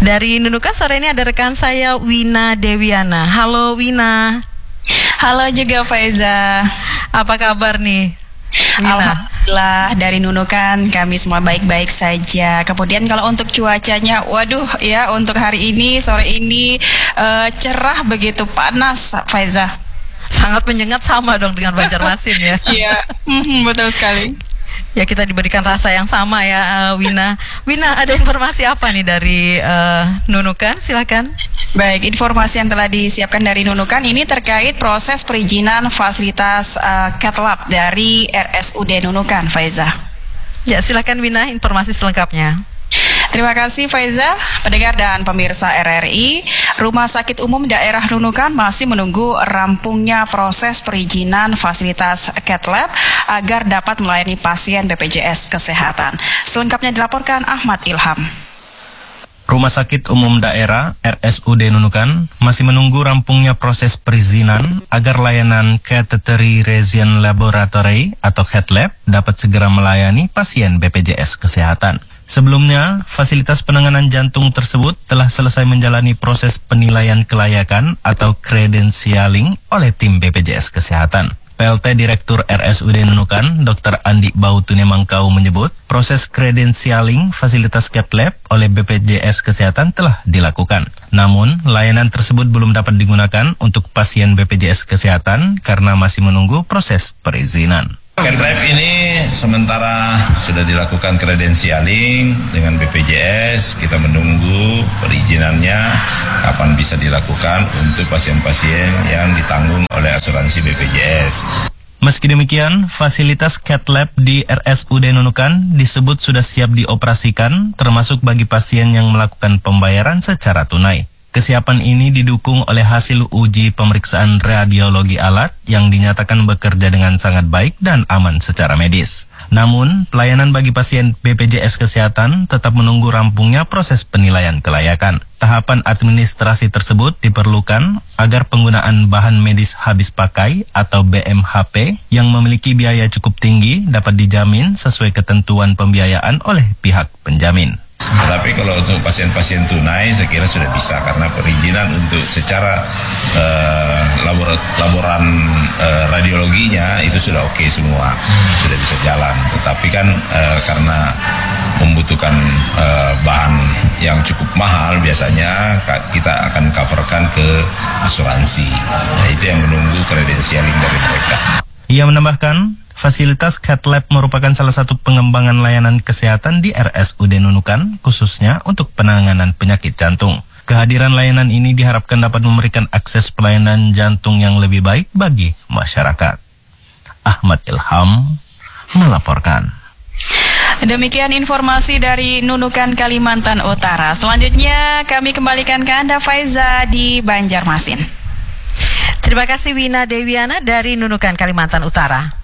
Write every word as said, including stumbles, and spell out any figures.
Dari Nunukan sore ini ada rekan saya Wina Dewiana. Halo Wina. Halo juga Faiza. Apa kabar nih Wina? Alhamdulillah dari Nunukan kami semua baik-baik saja. Kemudian kalau untuk cuacanya, waduh ya untuk hari ini sore ini uh, cerah begitu, panas Faiza. Sangat menyengat, sama dong dengan Banjarmasin ya. Iya, betul sekali. Ya, kita diberikan rasa yang sama ya, uh, Wina. Wina, ada informasi apa nih dari uh, Nunukan? Silakan. Baik, informasi yang telah disiapkan dari Nunukan ini terkait proses perizinan fasilitas uh, Cat Lab dari R S U D Nunukan, Faiza. Ya, silakan Wina, informasi selengkapnya. Terima kasih Faiza, pendengar dan pemirsa R R I. Rumah Sakit Umum Daerah Nunukan masih menunggu rampungnya proses perizinan fasilitas Cat Lab agar dapat melayani pasien B P J S Kesehatan. Selengkapnya dilaporkan Ahmad Ilham. Rumah Sakit Umum Daerah R S U D Nunukan masih menunggu rampungnya proses perizinan agar layanan Catheterization Laboratory atau C A T Lab dapat segera melayani pasien B P J S Kesehatan. Sebelumnya, fasilitas penanganan jantung tersebut telah selesai menjalani proses penilaian kelayakan atau credentialing oleh tim B P J S Kesehatan. P L T Direktur R S U D Nunukan, Doktor Andi Bautune Mangkau menyebut, proses credentialing fasilitas C A T Lab oleh B P J S Kesehatan telah dilakukan. Namun, layanan tersebut belum dapat digunakan untuk pasien B P J S Kesehatan karena masih menunggu proses perizinan. C A T Lab ini sementara sudah dilakukan kredensialing dengan B P J S, kita menunggu perizinannya kapan bisa dilakukan untuk pasien-pasien yang ditanggung oleh asuransi B P J S. Meski demikian, fasilitas C A T Lab di R S U D Nunukan disebut sudah siap dioperasikan, termasuk bagi pasien yang melakukan pembayaran secara tunai. Kesiapan ini didukung oleh hasil uji pemeriksaan radiologi alat yang dinyatakan bekerja dengan sangat baik dan aman secara medis. Namun, pelayanan bagi pasien B P J S Kesehatan tetap menunggu rampungnya proses penilaian kelayakan. Tahapan administrasi tersebut diperlukan agar penggunaan bahan medis habis pakai atau B M H P yang memiliki biaya cukup tinggi dapat dijamin sesuai ketentuan pembiayaan oleh pihak penjamin. Tetapi kalau untuk pasien-pasien tunai saya kira sudah bisa karena perizinan untuk secara uh, labor laboran uh, radiologinya itu sudah oke semua, sudah bisa jalan. Tetapi kan uh, karena membutuhkan uh, bahan yang cukup mahal, biasanya kita akan coverkan ke asuransi. Nah, itu yang menunggu kredensialing dari mereka. Ia menambahkan, fasilitas C A T Lab merupakan salah satu pengembangan layanan kesehatan di R S U D Nunukan, khususnya untuk penanganan penyakit jantung. Kehadiran layanan ini diharapkan dapat memberikan akses pelayanan jantung yang lebih baik bagi masyarakat. Ahmad Ilham melaporkan. Demikian informasi dari Nunukan, Kalimantan Utara. Selanjutnya kami kembalikan ke Anda Faiza di Banjarmasin. Terima kasih Wina Dewiana dari Nunukan, Kalimantan Utara.